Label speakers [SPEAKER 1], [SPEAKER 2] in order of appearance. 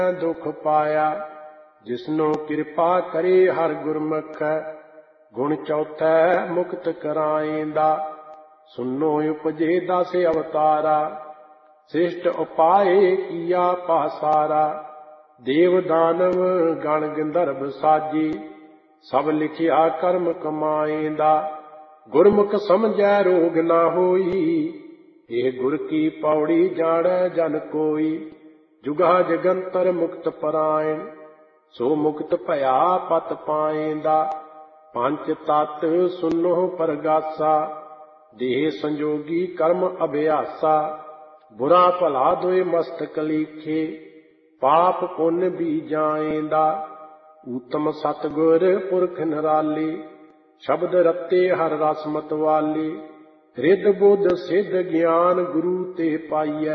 [SPEAKER 1] ਦੁਖ ਪਾਇਆ। ਜਿਸਨੂੰ ਕਿਰਪਾ ਕਰੇ ਹਰ ਗੁਰਮੁਖ, ਗੁਣ ਚੌਥੈ ਮੁਕਤ ਕਰਾਏਂਦਾ। ਸੁਨੋ ਉਪਜੇ 10 ਅਵਤਾਰਾ, ਸ੍ਰਿਸ਼ਟ ਉਪਾਏ ਕੀਆ ਪਾਸਾਰਾ। ਦੇਵ ਦਾਨਵ ਗਣ ਗੰਧਰਵ ਸਾਜੀ, ਸਭ ਲਿਖਿਆ ਕਰਮ ਕਮਾਏਂਦਾ। ਗੁਰਮੁਖ ਸਮਝੈ ਰੋਗ ਨਾ ਹੋਈ, ਇਹ ਗੁਰ ਕੀ ਪੌੜੀ ਜਾਣੈ ਜਨ ਕੋਈ। ਜੁਗਾ ਜਗੰਤਰ ਮੁਕਤ ਪਰਾਇਣ, ਸੋ ਮੁਕਤ ਭਇਆ ਪਤ ਪਾਏਂਦਾ। ਪੰਚ ਤਤ ਸੁਨੋ ਪਰਗਾਸਾ, ਦੇਹ ਸੰਜੋਗੀ ਕਰਮ ਅਭਿਆਸਾ। ਬੁਰਾ ਭਲਾ ਦੋਇ ਮਸਤਕ ਲੀਖੇ, ਪਾਪ ਪੁੰਨ ਬੀਜਾਏਂਦਾ। ਊਤਮ ਸਤਿਗੁਰ ਪੁਰਖ ਨਿਰਾਲੇ, ਸ਼ਬਦ ਰਤੇ ਹਰ ਰਸ ਮਤਵਾਲੇ। ਰਿੱਧ ਬੁੱਧ ਸਿੱਧ ਗਿਆਨ ਗੁਰੂ ਤੇ ਪਾਈਐ,